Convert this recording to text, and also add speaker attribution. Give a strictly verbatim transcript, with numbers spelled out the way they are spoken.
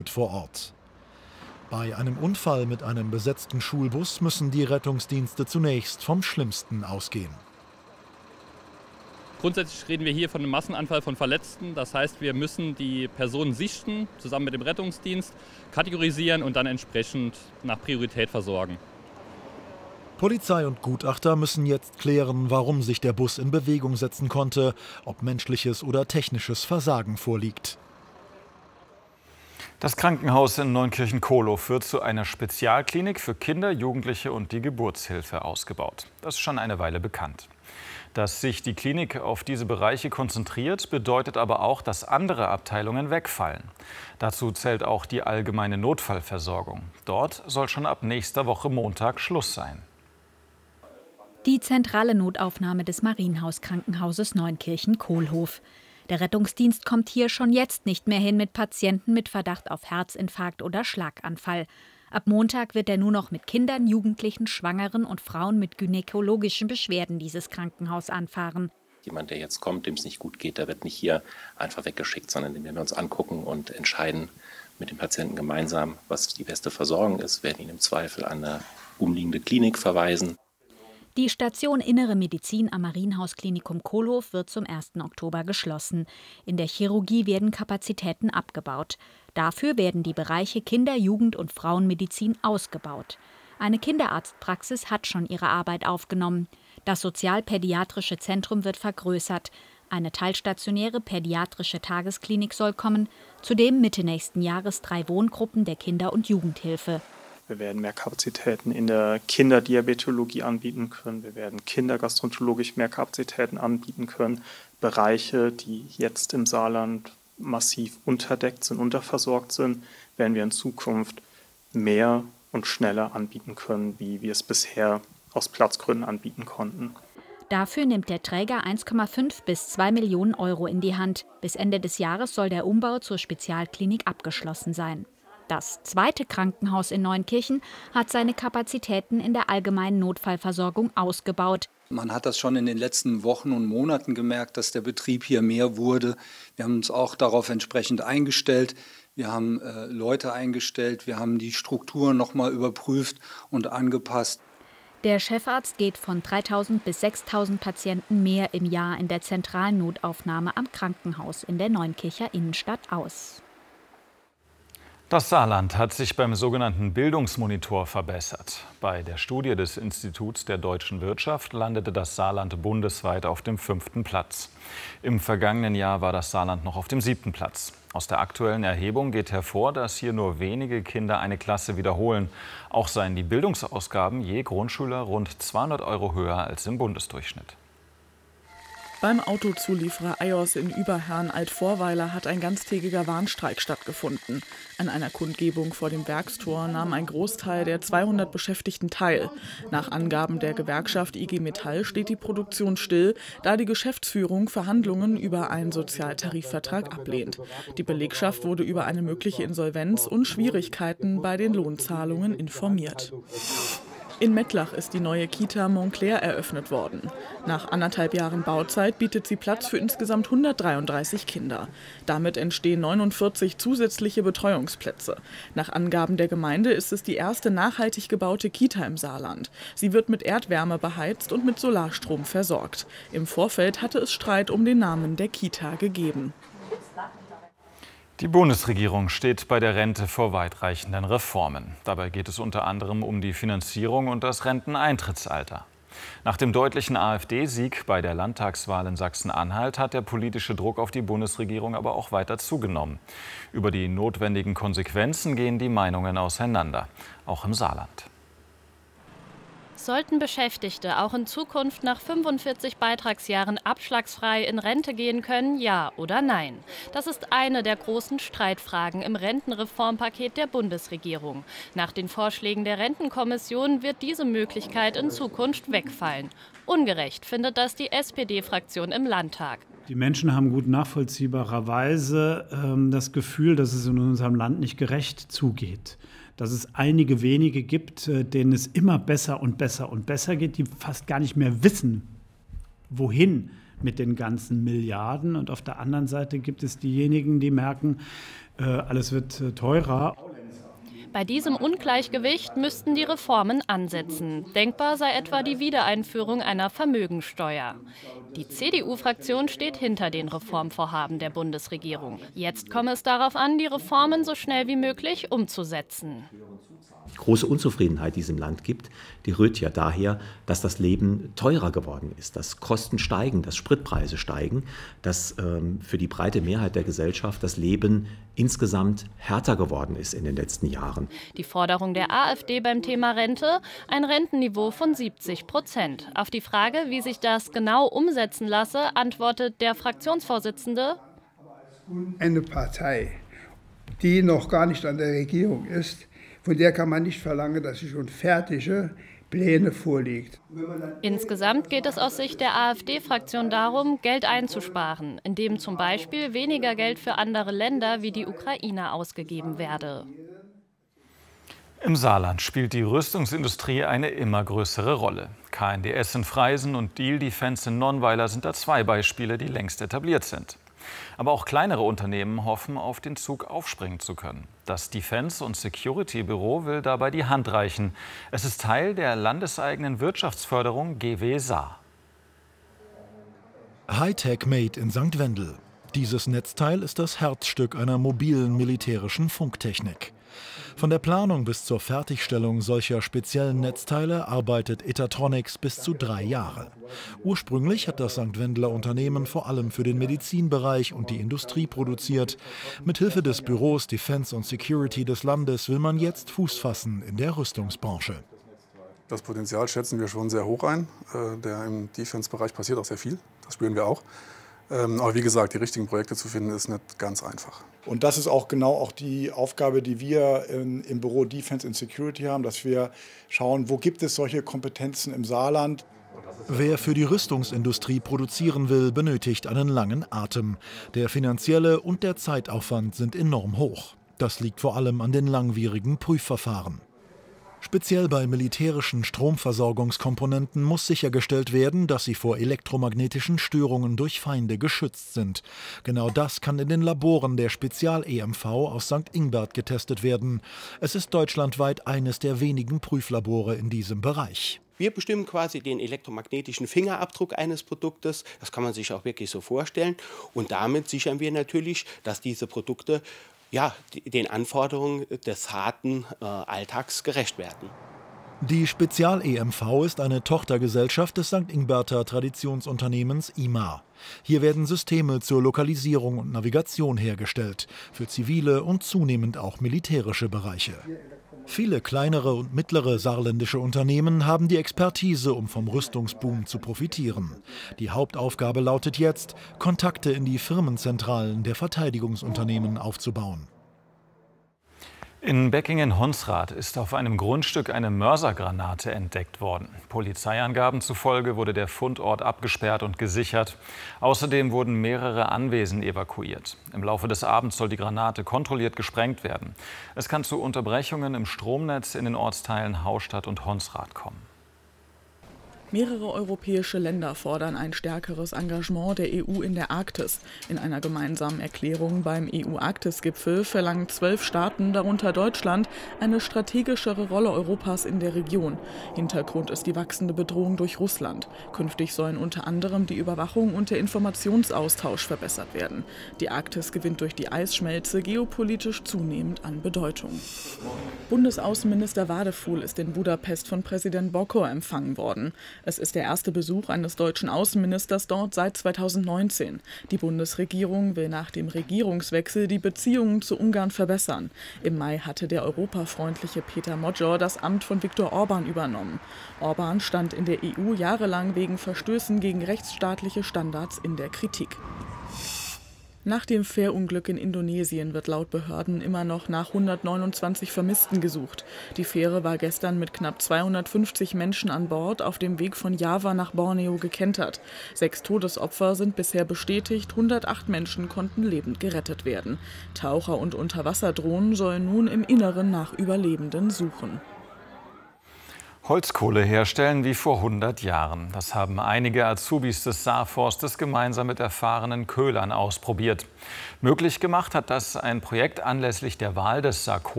Speaker 1: vor Ort. Bei einem Unfall mit einem besetzten Schulbus müssen die Rettungsdienste zunächst vom Schlimmsten ausgehen.
Speaker 2: Grundsätzlich reden wir hier von einem Massenanfall von Verletzten. Das heißt, wir müssen die Personen sichten, zusammen mit dem Rettungsdienst, kategorisieren und dann entsprechend nach Priorität versorgen.
Speaker 1: Polizei und Gutachter müssen jetzt klären, warum sich der Bus in Bewegung setzen konnte, ob menschliches oder technisches Versagen vorliegt.
Speaker 3: Das Krankenhaus in Neunkirchen-Kohlow wird zu einer Spezialklinik für Kinder, Jugendliche und die Geburtshilfe ausgebaut. Das ist schon eine Weile bekannt. Dass sich die Klinik auf diese Bereiche konzentriert, bedeutet aber auch, dass andere Abteilungen wegfallen. Dazu zählt auch die allgemeine Notfallversorgung. Dort soll schon ab nächster Woche Montag Schluss sein.
Speaker 4: Die zentrale Notaufnahme des Marienhaus-Krankenhauses Neunkirchen-Kohlhof. Der Rettungsdienst kommt hier schon jetzt nicht mehr hin mit Patienten mit Verdacht auf Herzinfarkt oder Schlaganfall. Ab Montag wird er nur noch mit Kindern, Jugendlichen, Schwangeren und Frauen mit gynäkologischen Beschwerden dieses Krankenhaus anfahren.
Speaker 5: Jemand, der jetzt kommt, dem es nicht gut geht, der wird nicht hier einfach weggeschickt, sondern den werden wir uns angucken und entscheiden mit dem Patienten gemeinsam, was die beste Versorgung ist, werden ihn im Zweifel an eine umliegende Klinik verweisen.
Speaker 4: Die Station Innere Medizin am Marienhaus-Klinikum Kohlhof wird zum ersten Oktober geschlossen. In der Chirurgie werden Kapazitäten abgebaut. Dafür werden die Bereiche Kinder-, Jugend- und Frauenmedizin ausgebaut. Eine Kinderarztpraxis hat schon ihre Arbeit aufgenommen. Das sozialpädiatrische Zentrum wird vergrößert. Eine teilstationäre pädiatrische Tagesklinik soll kommen. Zudem Mitte nächsten Jahres drei Wohngruppen der Kinder- und Jugendhilfe.
Speaker 6: Wir werden mehr Kapazitäten in der Kinderdiabetologie anbieten können. Wir werden kindergastroenterologisch mehr Kapazitäten anbieten können. Bereiche, die jetzt im Saarland massiv unterdeckt sind, unterversorgt sind, werden wir in Zukunft mehr und schneller anbieten können, wie wir es bisher aus Platzgründen anbieten konnten.
Speaker 4: Dafür nimmt der Träger eins Komma fünf bis zwei Millionen Euro in die Hand. Bis Ende des Jahres soll der Umbau zur Spezialklinik abgeschlossen sein. Das zweite Krankenhaus in Neunkirchen hat seine Kapazitäten in der allgemeinen Notfallversorgung ausgebaut.
Speaker 7: Man hat das schon in den letzten Wochen und Monaten gemerkt, dass der Betrieb hier mehr wurde. Wir haben uns auch darauf entsprechend eingestellt. Wir haben äh, Leute eingestellt, wir haben die Strukturen noch mal überprüft und angepasst.
Speaker 4: Der Chefarzt geht von dreitausend bis sechstausend Patienten mehr im Jahr in der zentralen Notaufnahme am Krankenhaus in der Neunkircher Innenstadt aus.
Speaker 3: Das Saarland hat sich beim sogenannten Bildungsmonitor verbessert. Bei der Studie des Instituts der deutschen Wirtschaft landete das Saarland bundesweit auf dem fünften Platz. Im vergangenen Jahr war das Saarland noch auf dem siebten Platz. Aus der aktuellen Erhebung geht hervor, dass hier nur wenige Kinder eine Klasse wiederholen. Auch seien die Bildungsausgaben je Grundschüler rund zweihundert Euro höher als im Bundesdurchschnitt.
Speaker 8: Beim Autozulieferer E I O S in Überherrn-Altvorweiler hat ein ganztägiger Warnstreik stattgefunden. An einer Kundgebung vor dem Werkstor nahm ein Großteil der zweihundert Beschäftigten teil. Nach Angaben der Gewerkschaft I G Metall steht die Produktion still, da die Geschäftsführung Verhandlungen über einen Sozialtarifvertrag ablehnt. Die Belegschaft wurde über eine mögliche Insolvenz und Schwierigkeiten bei den Lohnzahlungen informiert. In Mettlach ist die neue Kita Montclair eröffnet worden. Nach anderthalb Jahren Bauzeit bietet sie Platz für insgesamt hundertdreiunddreißig Kinder. Damit entstehen neunundvierzig zusätzliche Betreuungsplätze. Nach Angaben der Gemeinde ist es die erste nachhaltig gebaute Kita im Saarland. Sie wird mit Erdwärme beheizt und mit Solarstrom versorgt. Im Vorfeld hatte es Streit um den Namen der Kita gegeben.
Speaker 3: Die Bundesregierung steht bei der Rente vor weitreichenden Reformen. Dabei geht es unter anderem um die Finanzierung und das Renteneintrittsalter. Nach dem deutlichen AfD-Sieg bei der Landtagswahl in Sachsen-Anhalt hat der politische Druck auf die Bundesregierung aber auch weiter zugenommen. Über die notwendigen Konsequenzen gehen die Meinungen auseinander, auch im Saarland.
Speaker 9: Sollten Beschäftigte auch in Zukunft nach fünfundvierzig Beitragsjahren abschlagsfrei in Rente gehen können, ja oder nein? Das ist eine der großen Streitfragen im Rentenreformpaket der Bundesregierung. Nach den Vorschlägen der Rentenkommission wird diese Möglichkeit in Zukunft wegfallen. Ungerecht findet das die S P D-Fraktion im Landtag.
Speaker 10: Die Menschen haben gut nachvollziehbarerweise ähm, das Gefühl, dass es in unserem Land nicht gerecht zugeht. Dass es einige wenige gibt, denen es immer besser und besser und besser geht, die fast gar nicht mehr wissen, wohin mit den ganzen Milliarden. Und auf der anderen Seite gibt es diejenigen, die merken, äh, alles wird äh, teurer.
Speaker 9: Bei diesem Ungleichgewicht müssten die Reformen ansetzen. Denkbar sei etwa die Wiedereinführung einer Vermögensteuer. Die C D U-Fraktion steht hinter den Reformvorhaben der Bundesregierung. Jetzt komme es darauf an, die Reformen so schnell wie möglich umzusetzen.
Speaker 11: Große Unzufriedenheit, die es im Land gibt, die rührt ja daher, dass das Leben teurer geworden ist, dass Kosten steigen, dass Spritpreise steigen, dass ähm, für die breite Mehrheit der Gesellschaft das Leben insgesamt härter geworden ist in den letzten Jahren.
Speaker 9: Die Forderung der AfD beim Thema Rente, ein Rentenniveau von siebzig Prozent. Auf die Frage, wie sich das genau umsetzen lasse, antwortet der Fraktionsvorsitzende:
Speaker 12: Eine Partei, die noch gar nicht an der Regierung ist, von der kann man nicht verlangen, dass sie schon fertige Pläne vorlegt.
Speaker 9: Insgesamt geht es aus Sicht der AfD-Fraktion darum, Geld einzusparen, indem zum Beispiel weniger Geld für andere Länder wie die Ukraine ausgegeben werde.
Speaker 3: Im Saarland spielt die Rüstungsindustrie eine immer größere Rolle. K N D S in Freisen und Diehl Defence in Nonnweiler sind da zwei Beispiele, die längst etabliert sind. Aber auch kleinere Unternehmen hoffen, auf den Zug aufspringen zu können. Das Defence- und Security-Büro will dabei die Hand reichen. Es ist Teil der landeseigenen Wirtschaftsförderung G W Saar.
Speaker 1: Hightech Made in Sankt Wendel. Dieses Netzteil ist das Herzstück einer mobilen militärischen Funktechnik. Von der Planung bis zur Fertigstellung solcher speziellen Netzteile arbeitet Etatronics bis zu drei Jahre. Ursprünglich hat das Sankt Wendeler Unternehmen vor allem für den Medizinbereich und die Industrie produziert. Mithilfe des Büros Defence und Security des Landes will man jetzt Fuß fassen in der Rüstungsbranche.
Speaker 13: Das Potenzial schätzen wir schon sehr hoch ein. Der im Defence-Bereich passiert auch sehr viel, das spüren wir auch. Aber wie gesagt, die richtigen Projekte zu finden, ist nicht ganz einfach.
Speaker 14: Und das ist auch genau auch die Aufgabe, die wir in, im Büro Defence and Security haben, dass wir schauen, wo gibt es solche Kompetenzen im Saarland.
Speaker 1: Wer für die Rüstungsindustrie produzieren will, benötigt einen langen Atem. Der finanzielle und der Zeitaufwand sind enorm hoch. Das liegt vor allem an den langwierigen Prüfverfahren. Speziell bei militärischen Stromversorgungskomponenten muss sichergestellt werden, dass sie vor elektromagnetischen Störungen durch Feinde geschützt sind. Genau das kann in den Laboren der Spezial-E M V aus Sankt Ingbert getestet werden. Es ist deutschlandweit eines der wenigen Prüflabore in diesem Bereich.
Speaker 15: Wir bestimmen quasi den elektromagnetischen Fingerabdruck eines Produktes. Das kann man sich auch wirklich so vorstellen. Und damit sichern wir natürlich, dass diese Produkte ja, den Anforderungen des harten äh, Alltags gerecht werden.
Speaker 1: Die Spezial-E M V ist eine Tochtergesellschaft des Sankt Ingberter Traditionsunternehmens I M A. Hier werden Systeme zur Lokalisierung und Navigation hergestellt, für zivile und zunehmend auch militärische Bereiche. Viele kleinere und mittlere saarländische Unternehmen haben die Expertise, um vom Rüstungsboom zu profitieren. Die Hauptaufgabe lautet jetzt, Kontakte in die Firmenzentralen der Verteidigungsunternehmen aufzubauen.
Speaker 3: In Beckingen-Honsrath ist auf einem Grundstück eine Mörsergranate entdeckt worden. Polizeiangaben zufolge wurde der Fundort abgesperrt und gesichert. Außerdem wurden mehrere Anwesen evakuiert. Im Laufe des Abends soll die Granate kontrolliert gesprengt werden. Es kann zu Unterbrechungen im Stromnetz in den Ortsteilen Haustadt und Honsrath kommen.
Speaker 8: Mehrere europäische Länder fordern ein stärkeres Engagement der E U in der Arktis. In einer gemeinsamen Erklärung beim E U-Arktis-Gipfel verlangen zwölf Staaten, darunter Deutschland, eine strategischere Rolle Europas in der Region. Hintergrund ist die wachsende Bedrohung durch Russland. Künftig sollen unter anderem die Überwachung und der Informationsaustausch verbessert werden. Die Arktis gewinnt durch die Eisschmelze geopolitisch zunehmend an Bedeutung. Bundesaußenminister Wadefuhl ist in Budapest von Präsident Bokor empfangen worden. Es ist der erste Besuch eines deutschen Außenministers dort seit zweitausendneunzehn. Die Bundesregierung will nach dem Regierungswechsel die Beziehungen zu Ungarn verbessern. Im Mai hatte der europafreundliche Peter Modjor das Amt von Viktor Orban übernommen. Orban stand in der E U jahrelang wegen Verstößen gegen rechtsstaatliche Standards in der Kritik. Nach dem Fährunglück in Indonesien wird laut Behörden immer noch nach hundertneunundzwanzig Vermissten gesucht. Die Fähre war gestern mit knapp zweihundertfünfzig Menschen an Bord auf dem Weg von Java nach Borneo gekentert. Sechs Todesopfer sind bisher bestätigt, hundertacht Menschen konnten lebend gerettet werden. Taucher und Unterwasserdrohnen sollen nun im Inneren nach Überlebenden suchen.
Speaker 3: Holzkohle herstellen wie vor hundert Jahren. Das haben einige Azubis des Saarforstes gemeinsam mit erfahrenen Köhlern ausprobiert. Möglich gemacht hat das ein Projekt anlässlich der Wahl des Saarkohle